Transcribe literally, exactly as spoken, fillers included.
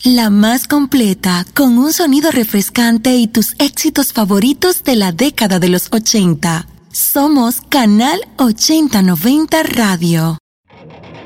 La más completa, con un sonido refrescante y tus éxitos favoritos de la década de los ochenta. Somos Canal ochenta noventa Radio.